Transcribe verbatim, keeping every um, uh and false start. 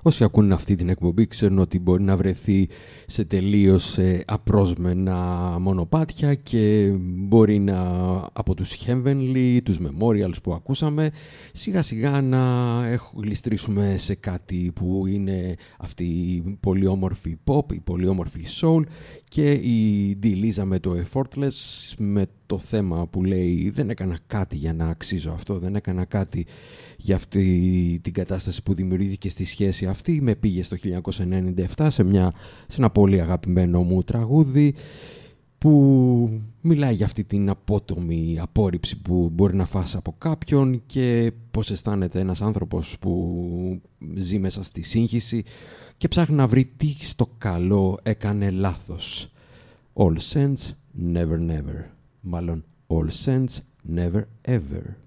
Όσοι ακούν αυτή την εκπομπή ξέρουν ότι μπορεί να βρεθεί σε τελείως ε, απρόσμενα μονοπάτια και μπορεί να από τους Heavenly, τους Memorials που ακούσαμε, σιγά σιγά να έχουμε, γλιστρήσουμε σε κάτι που είναι αυτή η πολύ όμορφη pop, η πολύ όμορφη soul και η Dee Lisa με το Effortless, με το θέμα που λέει δεν έκανα κάτι για να αξίζω αυτό, δεν έκανα κάτι για αυτή την κατάσταση που δημιουργήθηκε στη σχέση αυτή, με πήγε στο χίλια εννιακόσια ενενήντα επτά σε, μια, σε ένα πολύ αγαπημένο μου τραγούδι που μιλάει για αυτή την απότομη απόρριψη που μπορεί να φας από κάποιον και πώς αισθάνεται ένας άνθρωπος που ζει μέσα στη σύγχυση και ψάχνει να βρει τι στο καλό έκανε λάθος. All sense, never never. Μάλλον all sense, never ever.